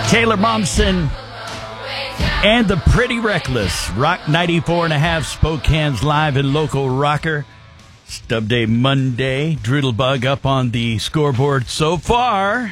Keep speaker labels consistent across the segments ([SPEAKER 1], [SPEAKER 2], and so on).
[SPEAKER 1] Taylor Momsen and the Pretty Reckless. Rock 94.5, Spokane's live and local rocker. Stub Day Monday. Droodlebug up on the scoreboard so far.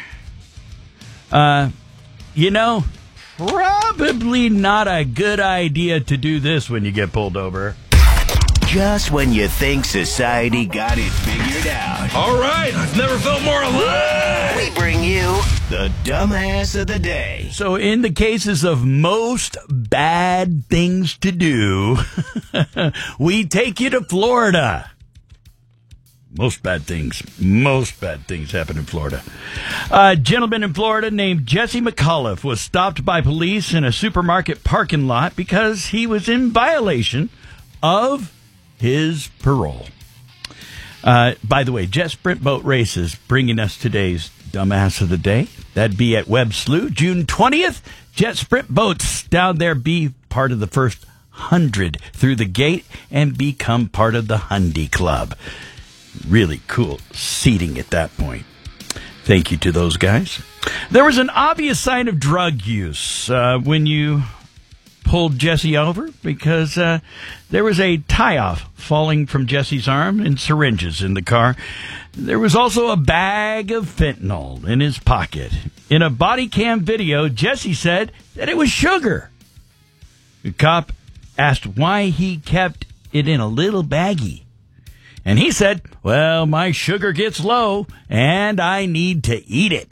[SPEAKER 1] Probably not a good idea to do this when you get pulled over.
[SPEAKER 2] Just when you think society got it figured out.
[SPEAKER 3] All right, I've never felt more alive.
[SPEAKER 2] We bring you the dumbass of the day.
[SPEAKER 1] So in the cases of most bad things to do, we take you to Florida. Most bad things happen in Florida. A gentleman in Florida named Jesse McAuliffe was stopped by police in a supermarket parking lot because he was in violation of his parole. By the way, Jet Sprint Boat Races bringing us today's Dumbass of the Day. That'd be at Webb Slough, June 20th. Jet Sprint Boats down there, be part of the first 100 through the gate and become part of the Hundy Club. Really cool seating at that point. Thank you to those guys. There was an obvious sign of drug use when you pulled Jesse over because there was a tie-off falling from Jesse's arm and syringes in the car. There was also a bag of fentanyl in his pocket. In a body cam video, Jesse said that it was sugar. The cop asked why he kept it in a little baggie. And he said, well, my sugar gets low and I need to eat it.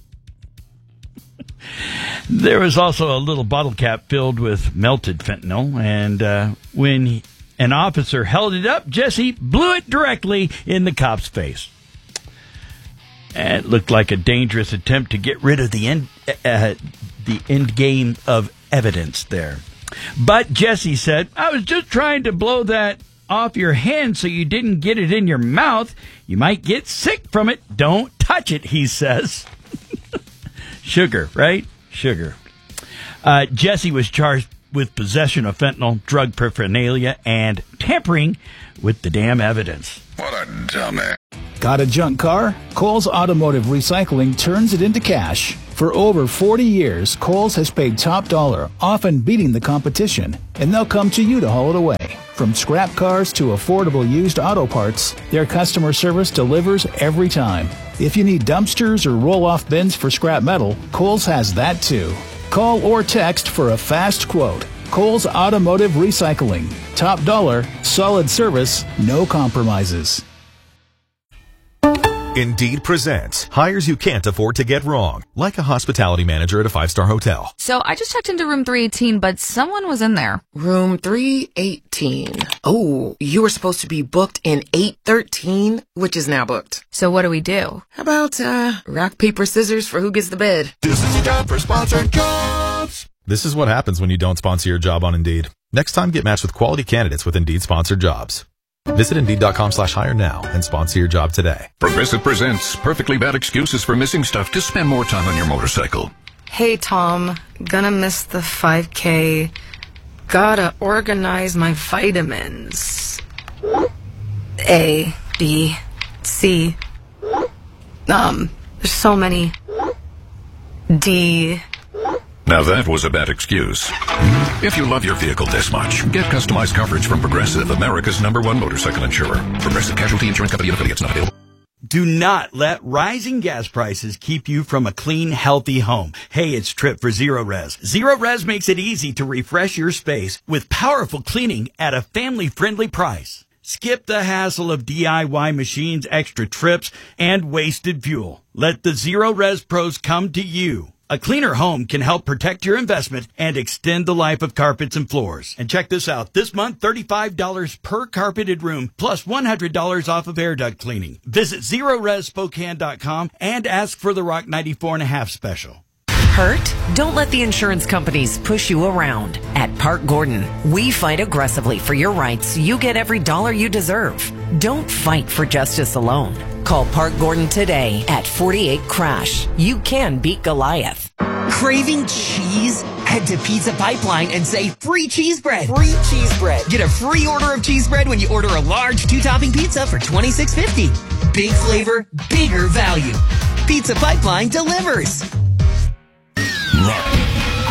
[SPEAKER 1] There was also a little bottle cap filled with melted fentanyl, and when an officer held it up, Jesse blew it directly in the cop's face. It looked like a dangerous attempt to get rid of the end game of evidence there. But Jesse said, I was just trying to blow that off your hand so you didn't get it in your mouth. You might get sick from it. Don't touch it, he says. Sugar, right? Sugar. Jesse was charged with possession of fentanyl, drug paraphernalia, and tampering with the damn evidence.
[SPEAKER 3] What a dumbass.
[SPEAKER 4] Got a junk car? Kohl's Automotive Recycling turns it into cash. For over 40 years, Kohl's has paid top dollar, often beating the competition, and they'll come to you to haul it away. From scrap cars to affordable used auto parts, their customer service delivers every time. If you need dumpsters or roll-off bins for scrap metal, Kohl's has that too. Call or text for a fast quote. Kohl's Automotive Recycling. Top dollar, solid service, no compromises.
[SPEAKER 5] Indeed presents hires you can't afford to get wrong, like a hospitality manager at a 5-star hotel.
[SPEAKER 6] So I just checked into room 318, but someone was in there.
[SPEAKER 7] Room 318. Oh, you were supposed to be booked in 813, which is now booked.
[SPEAKER 6] So what do we do?
[SPEAKER 7] How about, rock, paper, scissors for who gets the bed?
[SPEAKER 3] This is your job for sponsored jobs.
[SPEAKER 5] This is what happens when you don't sponsor your job on Indeed. Next time, get matched with quality candidates with Indeed sponsored jobs. Visit Indeed.com/hire now and sponsor your job today.
[SPEAKER 3] Progressive presents perfectly bad excuses for missing stuff to spend more time on your motorcycle.
[SPEAKER 7] Hey, Tom. Gonna miss the 5K. Gotta organize my vitamins. A, B, C. There's so many. D.
[SPEAKER 3] Now that was a bad excuse. If you love your vehicle this much, get customized coverage from Progressive, America's #1 motorcycle insurer. Progressive Casualty Insurance Company and affiliates not available.
[SPEAKER 1] Do not let rising gas prices keep you from a clean, healthy home. Hey, it's Trip for Zero Res. Zero Res makes it easy to refresh your space with powerful cleaning at a family-friendly price. Skip the hassle of DIY machines, extra trips, and wasted fuel. Let the Zero Res pros come to you. A cleaner home can help protect your investment and extend the life of carpets and floors. And check this out. This month, $35 per carpeted room, plus $100 off of air duct cleaning. Visit ZeroResSpokane.com and ask for the Rock 94.5 special.
[SPEAKER 8] Hurt? Don't let the insurance companies push you around. At Park Gordon, we fight aggressively for your rights so you get every dollar you deserve. Don't fight for justice alone. Call Park Gordon today at 48-CRASH. You can beat Goliath.
[SPEAKER 9] Craving cheese? Head to Pizza Pipeline and say free cheese bread. Free cheese bread. Get a free order of cheese bread when you order a large 2-topping pizza for $26.50. Big flavor, bigger value. Pizza Pipeline delivers.